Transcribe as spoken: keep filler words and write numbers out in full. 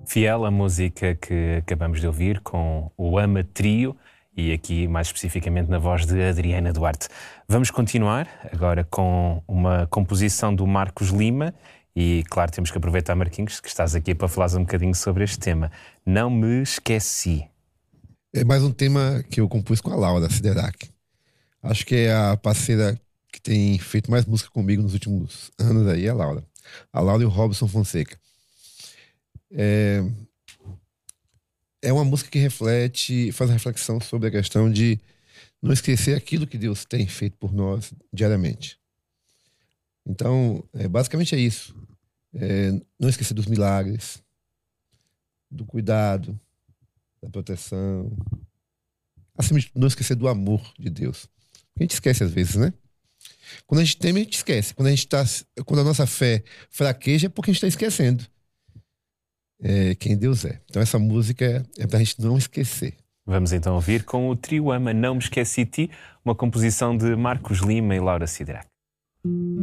Fiel, a música que acabamos de ouvir com o Ama Trio e aqui mais especificamente na voz de Adriana Duarte. Vamos continuar agora com uma composição do Marcos Lima e, claro, temos que aproveitar, Marquinhos, que estás aqui para falares um bocadinho sobre este tema. Não me esqueci. É mais um tema que eu compus com a Laura Siderac. Acho que é a parceira que tem feito mais música comigo nos últimos anos aí, é a Laura. A Laura e o Robson Fonseca. É, é uma música que reflete, faz uma reflexão sobre a questão de não esquecer aquilo que Deus tem feito por nós diariamente. Então, é, basicamente é isso. É, não esquecer dos milagres, do cuidado, da proteção. Acima de tudo, não esquecer do amor de Deus. A gente esquece às vezes, né? Quando a gente teme, a gente esquece. Quando a, gente tá, quando a nossa fé fraqueja, é porque a gente está esquecendo é, quem Deus é. Então essa música é pra gente não esquecer. Vamos então ouvir com o trio Ama Não Me Esqueci de Ti, uma composição de Marcos Lima e Laura Siderac.